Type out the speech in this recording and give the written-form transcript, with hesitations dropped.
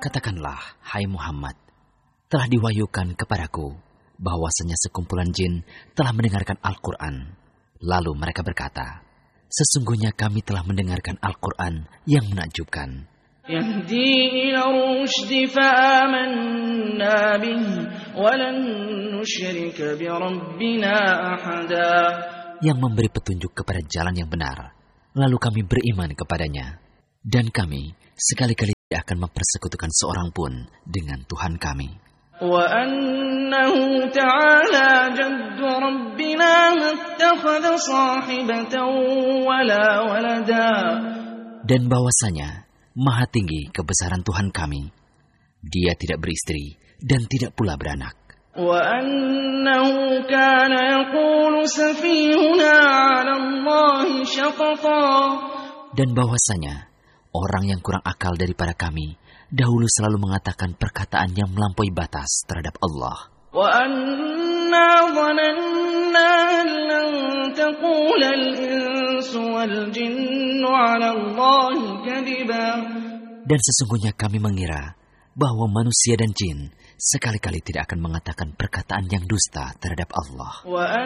Katakanlah, hai Muhammad, telah diwahyukan kepadaku bahwasanya sekumpulan jin telah mendengarkan Al-Quran. Lalu mereka berkata, sesungguhnya kami telah mendengarkan Al-Quran yang menakjubkan. Yahdi ila rushdi fa'amanna bihi walan nusyrika bi rabbina ahada. Yang memberi petunjuk kepada jalan yang benar, lalu kami beriman kepadanya. Dan kami sekali-kali tidak akan mempersekutukan seorang pun dengan Tuhan kami. Wa annahu ta'ala jaddu rabbina mattakhadha sahibatan wala walada. Dan bahwasanya Maha tinggi kebesaran Tuhan kami, Dia tidak beristri dan tidak pula beranak. Wa annahu kana yaqulu safihuna 'ala Allahi syatata. Dan bahwasanya orang yang kurang akal daripada kami dahulu selalu mengatakan perkataan yang melampaui batas terhadap Allah. Wa anna dhananna lan taqula al-insu wal jinnu 'ala Allahi kadiba. Dan sesungguhnya kami mengira bahwa manusia dan jin sekali-kali tidak akan mengatakan perkataan yang dusta terhadap Allah.